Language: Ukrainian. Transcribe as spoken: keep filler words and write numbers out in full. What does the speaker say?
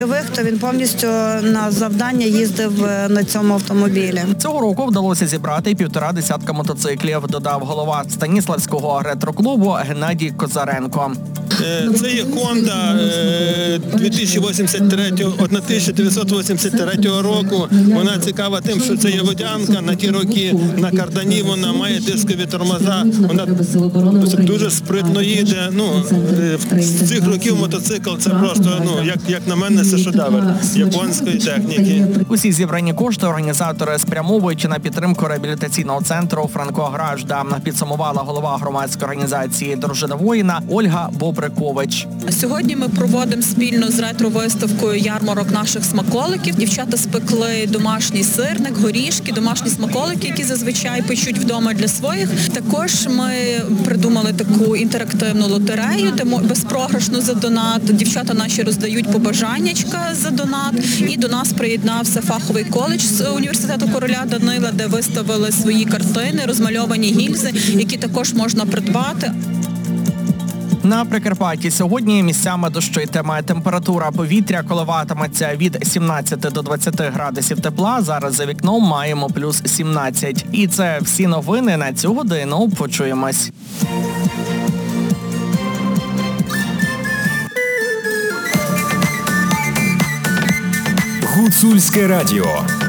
То він повністю на завдання їздив на цьому автомобілі. Цього року вдалося зібрати півтора десятка мотоциклів, додав голова Станіславського ретро-клубу Геннадій Козаренко. Це є Honda тисяча дев'ятсот вісімдесят третього року. Вона цікава тим, що це є водянка. На ті роки на кардані вона має дискові тормоза. Вона дуже спритно їде. Ну, з цих років мотоцикл це просто, ну, як, як на мене, це шедевр японської техніки. Усі зібрані кошти організатори спрямовують на підтримку реабілітаційного центру «Франко-Гражда», підсумувала голова громадської організації «Дружина воїна» Ольга Бобрикович. Сьогодні ми проводимо спільно з ретро-виставкою ярмарок наших смаколиків. Дівчата спекли домашній сирник, горішки, домашні смаколики, які зазвичай печуть вдома для своїх. Також ми придумали таку інтерактивну лотерею, де безпрограшно за донат. Дівчата наші роздають побажаннячка за донат. І до нас приєднався фаховий коледж з університету короля Данила, де виставили свої картини, розмальовані гільзи, які також можна придбати. На Прикарпатті сьогодні місцями дощитиме. Температура повітря коливатиметься від сімнадцяти до двадцяти градусів тепла. Зараз за вікном маємо плюс сімнадцять. І це всі новини на цю годину. Почуємось. Гуцульське радіо.